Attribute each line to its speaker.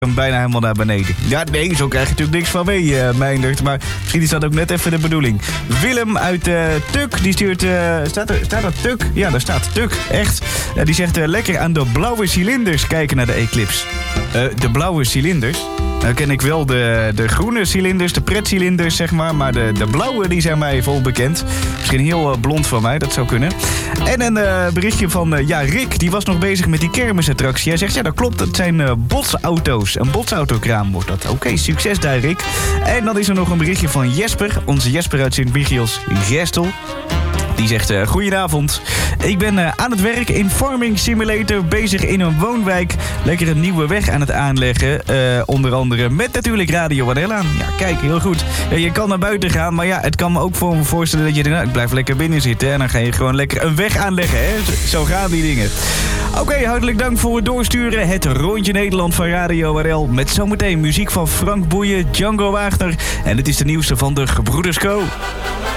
Speaker 1: bijna helemaal naar beneden. Ja, nee, zo krijg je natuurlijk niks van mee, Meindert. Maar misschien is dat ook net even de bedoeling. Willem uit Tuk, die stuurt... staat dat Tuk? Ja, daar staat Tuk, echt. Die zegt lekker aan de blauwe cilinders kijken naar de eclipse. De blauwe cilinders? Nou ken ik wel de groene cilinders, de pretcilinders, zeg maar. Maar de blauwe, die zijn mij vol bekend. Misschien heel blond van mij, dat zou kunnen. En een berichtje van Rick, die was nog bezig met die kermisattractie. Hij zegt, ja, dat klopt, het zijn botsauto's. Een botsautokraam wordt dat. Oké, succes daar, Rick. En dan is er nog een berichtje van Jesper, onze Jesper uit Sint-Michiels Gestel. Die zegt, goedenavond. Ik ben aan het werk in Farming Simulator, bezig in een woonwijk. Lekker een nieuwe weg aan het aanleggen. Onder andere met natuurlijk Radio Wadel aan. Ja, kijk, heel goed. Je kan naar buiten gaan, maar ja, het kan me ook voor me voorstellen dat je denkt, ik blijf lekker binnen zitten. En dan ga je gewoon lekker een weg aanleggen, hè. Zo gaan die dingen. Oké, hartelijk dank voor het doorsturen. Het Rondje Nederland van Radio Wadel. Met zometeen muziek van Frank Boeien, Django Wagner. En het is de nieuwste van de Gebroeders Co.